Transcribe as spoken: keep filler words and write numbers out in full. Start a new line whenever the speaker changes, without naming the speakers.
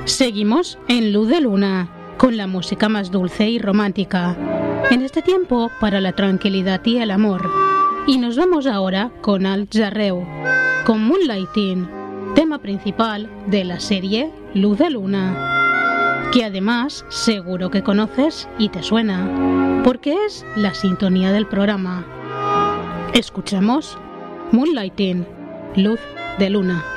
Seguimos en Luz de Luna, con la música más dulce y romántica, en este tiempo para la tranquilidad y el amor. Y nos vamos ahora con Al Jarreau, con Moonlighting, tema principal de la serie Luz de Luna, que además seguro que conoces y te suena, porque es la sintonía del programa. Escuchamos Moonlighting, Luz de Luna.